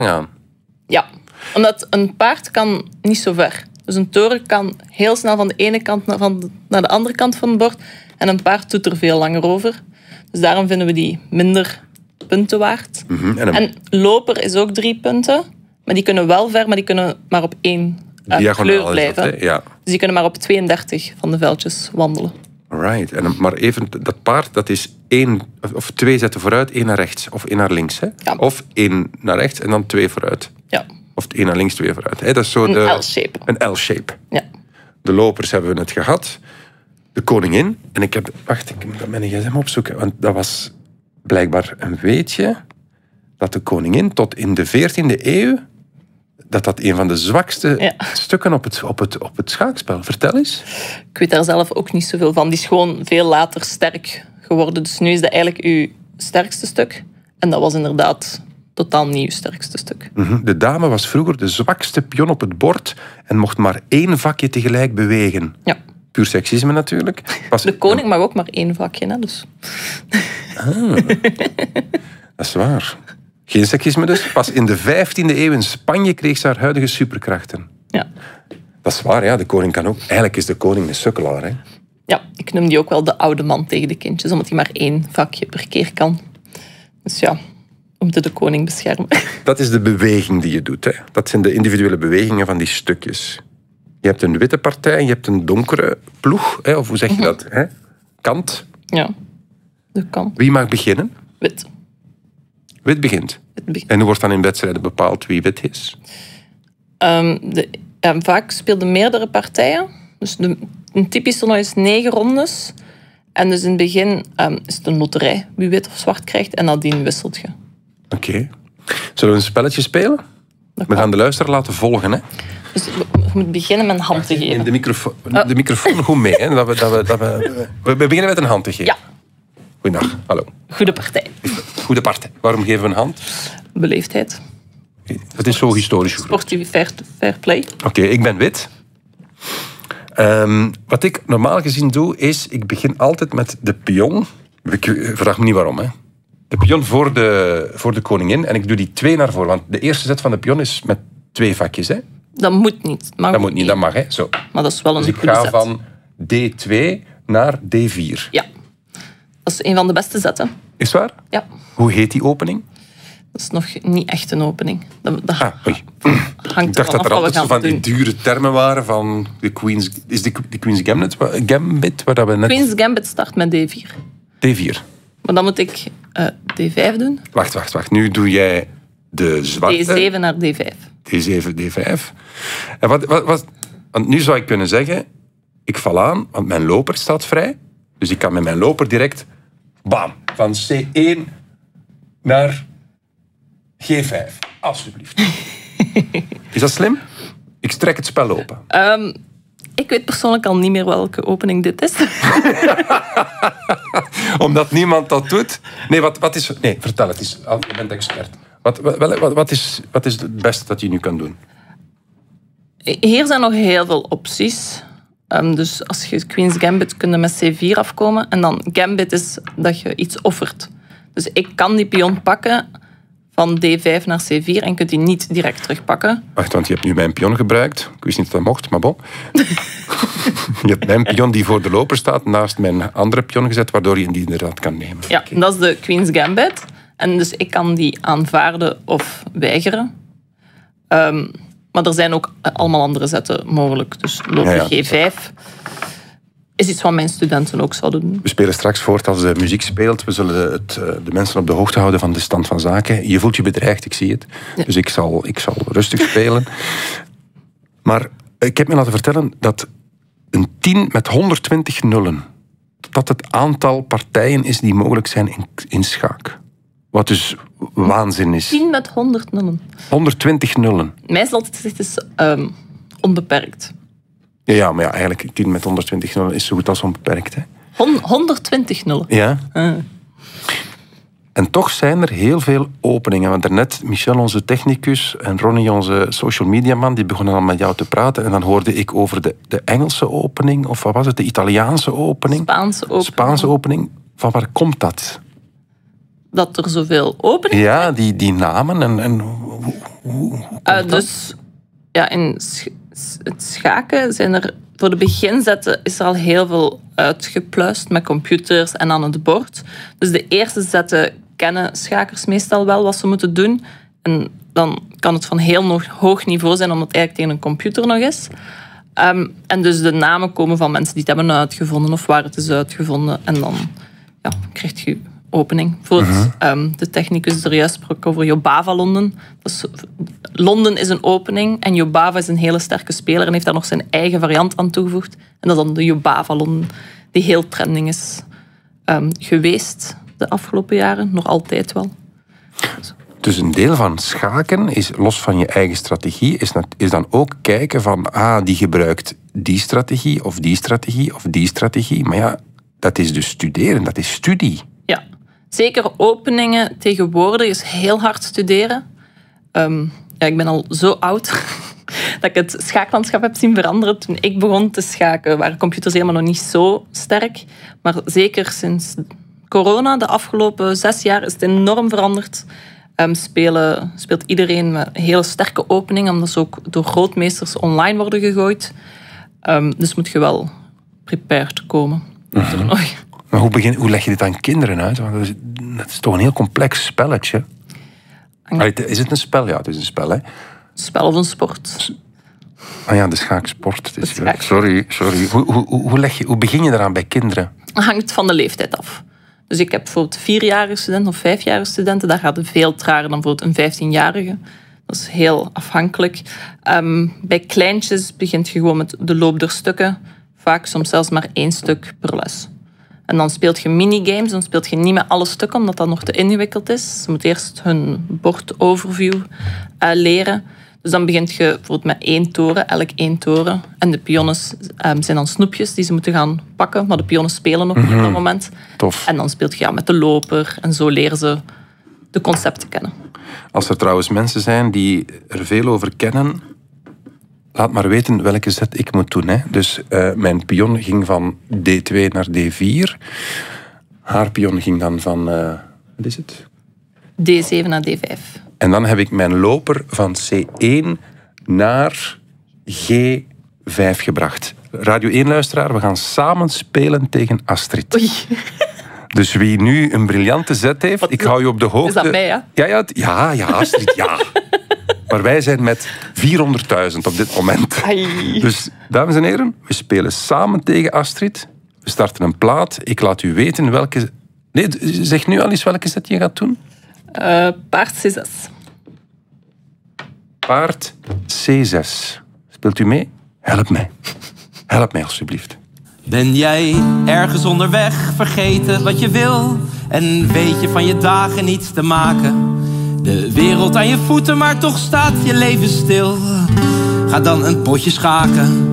Ja. Ja, omdat een paard kan niet zo ver. Dus een toren kan heel snel van de ene kant naar de andere kant van het bord. En een paard doet er veel langer over. Dus daarom vinden we die minder punten waard. En loper is ook 3 punten. Maar die kunnen wel ver, maar die kunnen maar op 1 kleur blijven. Dat, ja. Dus die kunnen maar op 32 van de veldjes wandelen. Right. Maar even, dat paard, dat is 1 of 2 zetten vooruit, 1 naar rechts. Of 1 naar links. Hè? Ja. Of 1 naar rechts en dan 2 vooruit. Ja. Of 1 naar links, 2 vooruit. Hè? Dat is zo Een L-shape. Een L-shape. Ja. De lopers hebben we het gehad. De koningin. En ik moet dat mijn gsm opzoeken. Want dat was blijkbaar een weetje dat de koningin tot in de 14e eeuw dat een van de zwakste stukken op het schaakspel. Vertel eens. Ik weet daar zelf ook niet zoveel van. Die is gewoon veel later sterk geworden. Dus nu is dat eigenlijk uw sterkste stuk. En dat was inderdaad totaal niet uw sterkste stuk. De dame was vroeger de zwakste pion op het bord en mocht maar 1 vakje tegelijk bewegen. Ja. Puur seksisme natuurlijk. De koning mag ook maar 1 vakje, hè, dus. Dat is waar. Geen seksisme dus. Pas in de 15e eeuw in Spanje kreeg ze haar huidige superkrachten. Ja. Dat is waar, ja. De koning kan ook... Eigenlijk is de koning een sukkelaar, hè. Ja, ik noem die ook wel de oude man tegen de kindjes, omdat hij maar 1 vakje per keer kan. Dus ja, om de koning beschermen. Dat is de beweging die je doet, hè. Dat zijn de individuele bewegingen van die stukjes. Je hebt een witte partij, je hebt een donkere ploeg, hè, of hoe zeg je dat? Hè? Kant. Ja, de kant. Wie mag beginnen? Wit. Wit begint. En hoe wordt dan in wedstrijden bepaald wie wit is? Vaak speelden meerdere partijen. Dus een typisch toernooi is 9 rondes. En dus in het begin is het een loterij wie wit of zwart krijgt. En nadien wisselt je. Oké. Zullen we een spelletje spelen? We gaan de luisteraar laten volgen, hè? Dus je moet beginnen met een hand te geven. De microfoon goed mee, hè? We beginnen met een hand te geven. Ja. Goedendag, hallo. Goede partij. Goede partij. Waarom geven we een hand? Beleefdheid. Het is zo historisch. Sportief fair play. Oké, ik ben wit. Wat ik normaal gezien doe, is... Ik begin altijd met de pion. Vraag me niet waarom, hè. De pion voor de koningin. En ik doe die 2 naar voren. Want de eerste zet van de pion is met 2 vakjes, hè. Dat moet niet. Dat moet niet, dat mag, hè. Zo. Maar dat is wel een dus ik goede ga zet. van D2 naar D4. Ja. Dat is een van de beste zetten. Is het waar? Ja. Hoe heet die opening? Dat is nog niet echt een opening. Dat Oei. hangt Ik dacht dat er altijd zo van die dure termen waren van de Queen's... Is de Queen's Gambit waar dat we net... Queen's Gambit start met D4. D4. Maar dan moet ik D5 doen. Wacht. Nu doe jij de zwarte... D7 naar D5. D7, D5. En want nu zou ik kunnen zeggen... Ik val aan, want mijn loper staat vrij. Dus ik kan met mijn loper direct... Bam! Van C1 naar G5. Alsjeblieft. Is dat slim? Ik strek het spel open. Ik weet persoonlijk al niet meer welke opening dit is. Omdat niemand dat doet? Nee, wat is... Nee, vertel het eens. Je bent expert. Wat is het beste dat je nu kan doen? Hier zijn nog heel veel opties. Dus als je Queen's Gambit kun je met C4 afkomen. En dan Gambit is dat je iets offert. Dus ik kan die pion pakken van D5 naar C4 en kunt die niet direct terugpakken. Wacht, want je hebt nu mijn pion gebruikt. Ik wist niet dat dat mocht, maar bon. Je hebt mijn pion die voor de loper staat naast mijn andere pion gezet, waardoor je die inderdaad kan nemen. Ja, okay. Dat is de Queen's Gambit. En dus ik kan die aanvaarden of weigeren. Maar er zijn ook allemaal andere zetten mogelijk. Dus loper G5 is iets wat mijn studenten ook zouden doen. We spelen straks voort als de muziek speelt. We zullen de mensen op de hoogte houden van de stand van zaken. Je voelt je bedreigd, ik zie het. Ja. Dus ik zal rustig spelen. Maar ik heb me laten vertellen dat een 10 met 120 nullen... dat het aantal partijen is die mogelijk zijn in schaak. Wat dus waanzin is. 10 met 100 nullen. 120 nullen. Mij is altijd gezegd, het is onbeperkt. Ja, maar eigenlijk 10 met 120 nullen is zo goed als onbeperkt. Hè? 120 nullen? Ja. En toch zijn er heel veel openingen. Want daarnet, Michel, onze technicus, en Ronnie, onze social media man, die begonnen al met jou te praten. En dan hoorde ik over de Engelse opening, of wat was het, de Italiaanse opening? Spaanse opening. Spaanse opening. Van waar komt dat? dat er zoveel openingen Ja, die namen en hoe komt dus ja, in het schaken zijn er... Voor de beginzetten is er al heel veel uitgepluist met computers en aan het bord. Dus de eerste zetten kennen schakers meestal wel wat ze moeten doen. En dan kan het van heel hoog niveau zijn, omdat het eigenlijk tegen een computer nog is. En dus de namen komen van mensen die het hebben uitgevonden of waar het is uitgevonden. En dan krijg je opening. De technicus er juist sprak over Jobava Londen. Dus Londen is een opening en Jobava is een hele sterke speler en heeft daar nog zijn eigen variant aan toegevoegd. En dat is dan de Jobava Londen, die heel trending is geweest de afgelopen jaren. Nog altijd wel. Dus een deel van schaken is, los van je eigen strategie, is dan ook kijken van, die gebruikt die strategie of die strategie of die strategie. Maar ja, dat is dus studeren, dat is studie. Ja, zeker openingen tegenwoordig is heel hard studeren. Ik ben al zo oud dat ik het schaaklandschap heb zien veranderen. Toen ik begon te schaken waren computers helemaal nog niet zo sterk. Maar zeker sinds corona, de afgelopen 6 jaar, is het enorm veranderd. Speelt iedereen met hele sterke openingen, omdat ze ook door grootmeesters online worden gegooid. Dus moet je wel prepared komen. Maar hoe leg je dit aan kinderen uit? Want dat is toch een heel complex spelletje. Is het een spel? Ja, het is een spel, hè? Spel of een sport. De schaaksport. Sorry. Hoe begin je eraan bij kinderen? Het hangt van de leeftijd af. Dus ik heb bijvoorbeeld 4-jarige studenten of 5-jarige studenten. Daar gaat het veel trager dan bijvoorbeeld een 15-jarige. Dat is heel afhankelijk. Bij kleintjes begint je gewoon met de loop der stukken. Vaak soms zelfs maar 1 stuk per les. En dan speelt je minigames. Dan speelt je niet met alle stukken, omdat dat nog te ingewikkeld is. Ze moeten eerst hun bordoverview leren. Dus dan begint je bijvoorbeeld met 1 toren, elk 1 toren. En de pionnen zijn dan snoepjes die ze moeten gaan pakken. Maar de pionnen spelen nog op dat moment. Tof. En dan speelt je met de loper. En zo leren ze de concepten kennen. Als er trouwens mensen zijn die er veel over kennen, laat maar weten welke zet ik moet doen. Hè. Dus mijn pion ging van D2 naar D4. Haar pion ging dan van... wat is het? D7 naar D5. En dan heb ik mijn loper van C1 naar G5 gebracht. Radio 1-luisteraar, we gaan samen spelen tegen Astrid. Oei. Dus wie nu een briljante zet heeft, ik hou je op de hoogte. Is dat mij, ja? Ja, Astrid, ja. Maar wij zijn met 400.000 op dit moment. Ai. Dus, dames en heren, we spelen samen tegen Astrid. We starten een plaat. Ik laat u weten welke... Nee, zeg nu al eens welke zet je gaat doen. Paard C6. Paard C6. Speelt u mee? Help mij. Help mij alsjeblieft. Ben jij ergens onderweg, vergeten wat je wil en weet je van je dagen niets te maken? De wereld aan je voeten, maar toch staat je leven stil. Ga dan een potje schaken.